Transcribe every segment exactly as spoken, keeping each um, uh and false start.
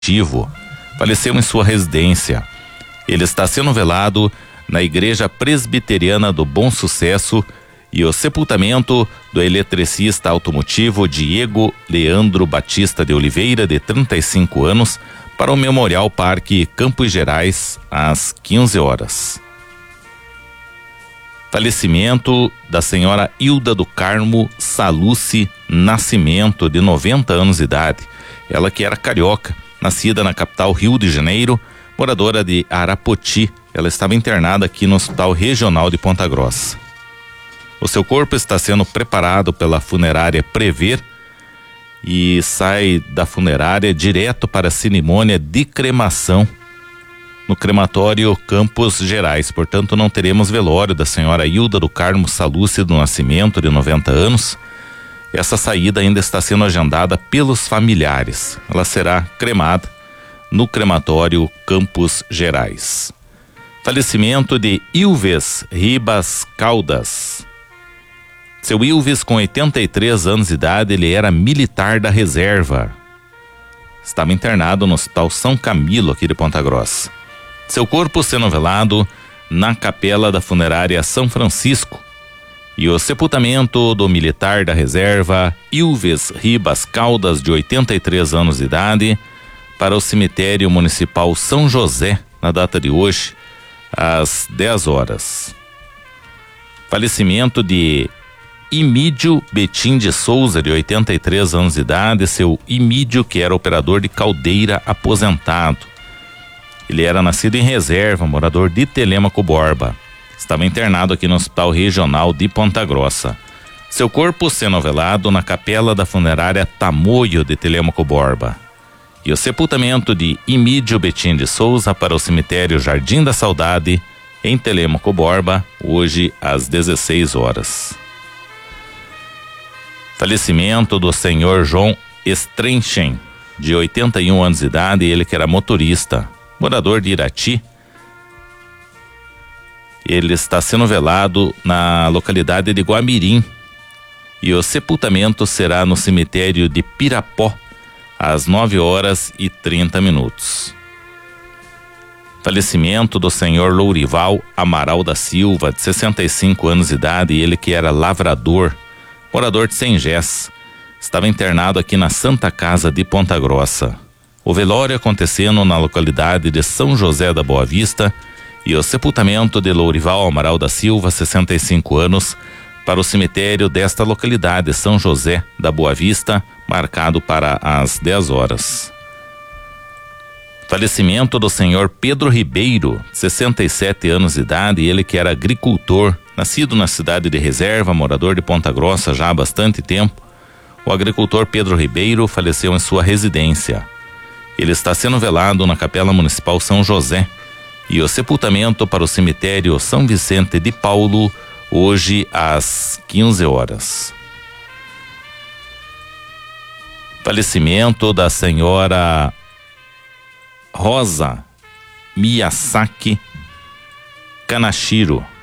faleceu em sua residência. Ele está sendo velado na Igreja Presbiteriana do Bom Sucesso e o sepultamento do eletricista automotivo Diego Leandro Batista de Oliveira, de trinta e cinco anos, para o Memorial Parque Campos Gerais, às quinze horas. Falecimento da senhora Hilda do Carmo Saluci Nascimento, de noventa anos de idade. Ela que era carioca, nascida na capital Rio de Janeiro, moradora de Arapoti. Ela estava internada aqui no Hospital Regional de Ponta Grossa. O seu corpo está sendo preparado pela funerária Prever e sai da funerária direto para a cerimônia de cremação no crematório Campos Gerais. Portanto, não teremos velório da senhora Hilda do Carmo Saluci do Nascimento, de noventa anos. Essa saída ainda está sendo agendada pelos familiares. Ela será cremada no crematório Campos Gerais. Falecimento de Ilves Ribas Caldas. Seu Ilves, com oitenta e três anos de idade, ele era militar da reserva. Estava internado no Hospital São Camilo, aqui de Ponta Grossa. Seu corpo sendo velado na capela da funerária São Francisco. E o sepultamento do militar da reserva, Ilves Ribas Caldas, de oitenta e três anos de idade, para o cemitério municipal São José, na data de hoje, às dez horas. Falecimento de Imídio Betim de Souza, de oitenta e três anos de idade, seu Imídio, que era operador de caldeira aposentado. Ele era nascido em reserva, morador de Telêmaco Borba. Estava internado aqui no Hospital Regional de Ponta Grossa. Seu corpo sendo velado na capela da funerária Tamoio de Telêmaco Borba. E o sepultamento de Imídio Betim de Souza para o cemitério Jardim da Saudade, em Telêmaco Borba, hoje às dezesseis horas. Falecimento do senhor João Estrenchen, de oitenta e um anos de idade, ele que era motorista, morador de Irati. Ele está sendo velado na localidade de Guamirim e o sepultamento será no cemitério de Pirapó, às nove horas e trinta minutos. Falecimento do senhor Lourival Amaral da Silva, de sessenta e cinco anos de idade, ele que era lavrador, morador de Sengés. Estava internado aqui na Santa Casa de Ponta Grossa. O velório acontecendo na localidade de São José da Boa Vista e o sepultamento de Lourival Amaral da Silva, sessenta e cinco anos, para o cemitério desta localidade, São José da Boa Vista, marcado para as dez horas. Falecimento do senhor Pedro Ribeiro, sessenta e sete anos de idade, ele que era agricultor, nascido na cidade de Reserva, morador de Ponta Grossa já há bastante tempo. O agricultor Pedro Ribeiro faleceu em sua residência. Ele está sendo velado na Capela Municipal São José e o sepultamento para o cemitério São Vicente de Paulo, hoje às quinze horas. Falecimento da senhora Rosa Miyasaki Kanashiro.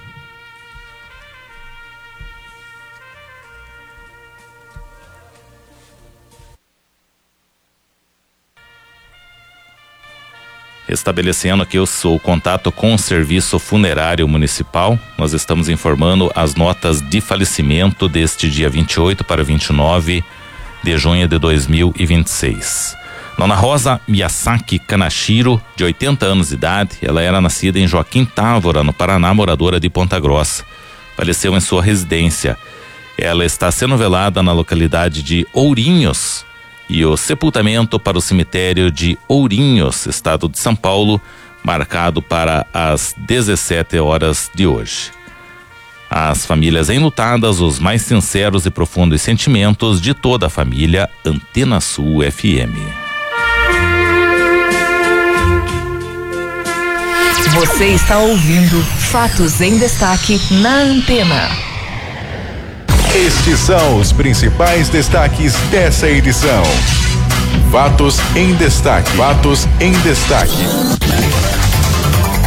Estabelecendo aqui o seu contato com o Serviço Funerário Municipal, nós estamos informando as notas de falecimento deste dia vinte e oito para vinte e nove de junho de dois mil e vinte e seis. Dona Rosa Miyasaki Kanashiro, de oitenta anos de idade, ela era nascida em Joaquim Távora, no Paraná, moradora de Ponta Grossa. Faleceu em sua residência. Ela está sendo velada na localidade de Ourinhos e o sepultamento para o cemitério de Ourinhos, estado de São Paulo, marcado para as dezessete horas de hoje. As famílias enlutadas, os mais sinceros e profundos sentimentos de toda a família Antena Sul F M. Você está ouvindo Fatos em Destaque na Antena. Estes são os principais destaques dessa edição. Fatos em Destaque. Fatos em Destaque.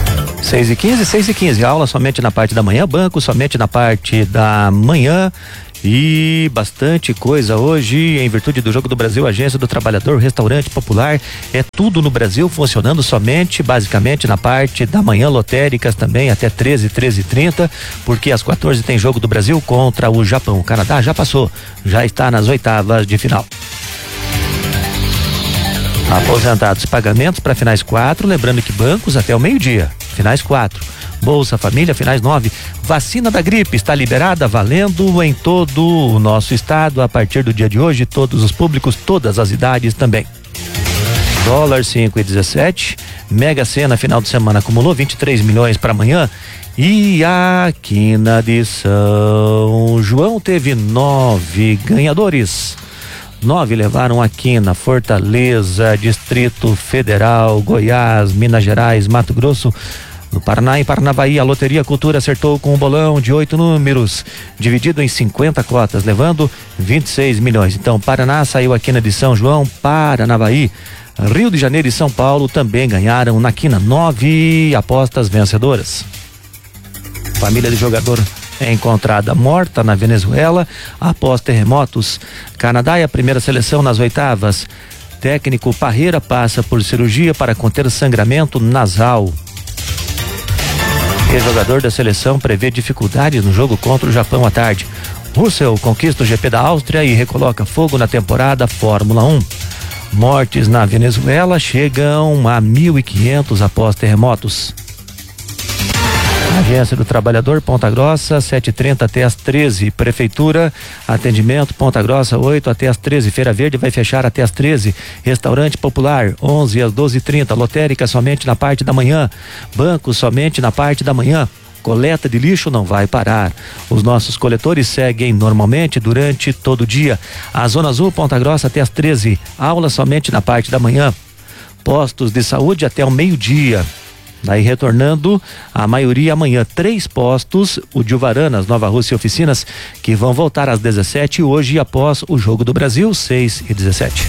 seis e quinze, seis e quinze, aula somente na parte da manhã, banco somente na parte da manhã E bastante coisa hoje, em virtude do Jogo do Brasil, Agência do Trabalhador, Restaurante Popular, é tudo no Brasil funcionando somente, basicamente, na parte da manhã, lotéricas também, até treze, treze e trinta, porque às quatorze tem Jogo do Brasil contra o Japão. O Canadá já passou, já está nas oitavas de final. Aposentados, pagamentos para finais quatro, lembrando que bancos até o meio-dia, finais quatro. Bolsa Família, finais nove. Vacina da gripe está liberada, valendo em todo o nosso estado a partir do dia de hoje, todos os públicos, todas as idades também. Dólar cinco e dezessete. Mega Sena final de semana acumulou vinte e três milhões para amanhã. E a Quina de São João teve nove ganhadores. Nove levaram a quina: Fortaleza, Distrito Federal, Goiás, Minas Gerais, Mato Grosso. No Paraná e Paranavaí, a Loteria Cultura acertou com um bolão de oito números, dividido em cinquenta cotas, levando vinte e seis milhões. Então, Paraná saiu a quina de São João, Paranavaí, Rio de Janeiro e São Paulo também ganharam na quina. Nove apostas vencedoras. Família de jogador é encontrada morta na Venezuela após terremotos. Canadá é a primeira seleção nas oitavas. Técnico Parreira passa por cirurgia para conter sangramento nasal. Ex-jogador da seleção prevê dificuldades no jogo contra o Japão à tarde. Russell conquista o G P da Áustria e recoloca fogo na temporada Fórmula um. Mortes na Venezuela chegam a mil e quinhentos após terremotos. Agência do Trabalhador, Ponta Grossa, sete e trinta até as treze. Prefeitura, atendimento, Ponta Grossa, oito até as treze. Feira Verde vai fechar até as treze. Restaurante Popular, onze às doze e trinta. Lotérica somente na parte da manhã. Banco somente na parte da manhã. Coleta de lixo não vai parar. Os nossos coletores seguem normalmente durante todo o dia. A Zona Azul, Ponta Grossa, até as treze. Aula somente na parte da manhã. Postos de saúde até o meio-dia. Daí retornando a maioria amanhã, três postos, o de Uvaranas, Nova Rússia e Oficinas, que vão voltar às dezessete hoje após o Jogo do Brasil, seis e dezessete.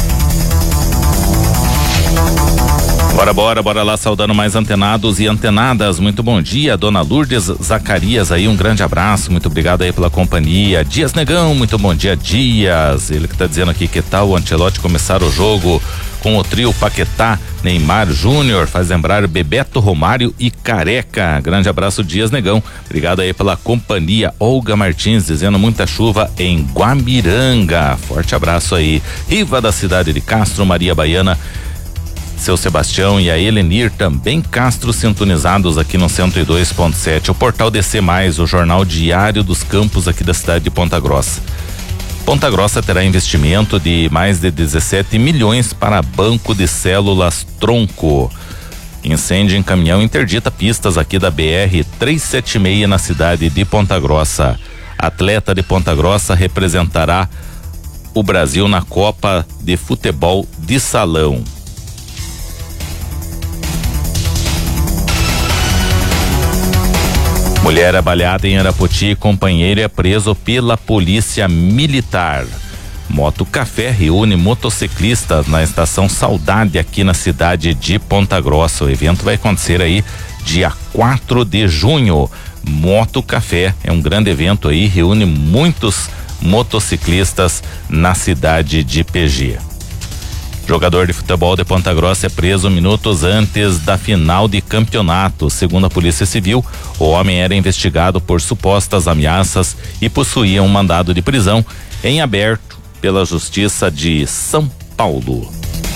Bora, bora, bora lá saudando mais antenados e antenadas. Muito bom dia, dona Lourdes Zacarias aí, um grande abraço, muito obrigado aí pela companhia. Dias Negão, muito bom dia, Dias. Ele que tá dizendo aqui que tal o Ancelotti começar o jogo com o trio Paquetá, Neymar Júnior, faz lembrar Bebeto, Romário e Careca. Grande abraço, Dias Negão. Obrigado aí pela companhia. Olga Martins dizendo muita chuva em Guamiranga. Forte abraço aí. Riva da cidade de Castro, Maria Baiana, seu Sebastião e a Helenir também Castro sintonizados aqui no cento e dois ponto sete. O portal D C mais, o jornal diário dos campos aqui da cidade de Ponta Grossa. Ponta Grossa terá investimento de mais de dezessete milhões para banco de células tronco. Incêndio em caminhão interdita pistas aqui da B R trezentos e setenta e seis na cidade de Ponta Grossa. Atleta de Ponta Grossa representará o Brasil na Copa de Futebol de Salão. Mulher abaleada em Arapoti, companheiro é preso pela polícia militar. Moto Café reúne motociclistas na estação Saudade aqui na cidade de Ponta Grossa. O evento vai acontecer aí dia quatro de junho. Moto Café é um grande evento aí, reúne muitos motociclistas na cidade de P G. Jogador de futebol de Ponta Grossa é preso minutos antes da final de campeonato. Segundo a Polícia Civil, o homem era investigado por supostas ameaças e possuía um mandado de prisão em aberto pela Justiça de São Paulo.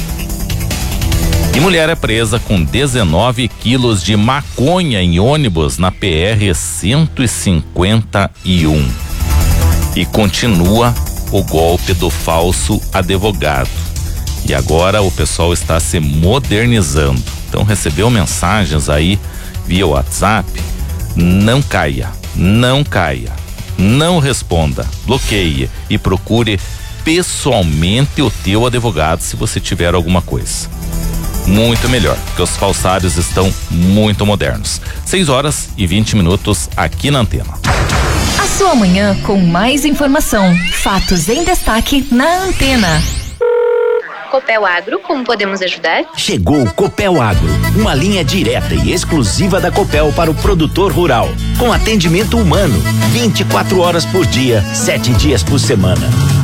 E mulher é presa com dezenove quilos de maconha em ônibus na P R cento e cinquenta e um. E continua o golpe do falso advogado. E agora o pessoal está se modernizando. Então recebeu mensagens aí via WhatsApp, não caia, não caia, não responda, bloqueie e procure pessoalmente o teu advogado se você tiver alguma coisa. Muito melhor, porque os falsários estão muito modernos. seis horas e vinte minutos aqui na Antena. A sua manhã com mais informação, fatos em destaque na Antena. Copel Agro, como podemos ajudar? Chegou o Copel Agro, uma linha direta e exclusiva da Copel para o produtor rural, com atendimento humano, vinte e quatro horas por dia, sete dias por semana.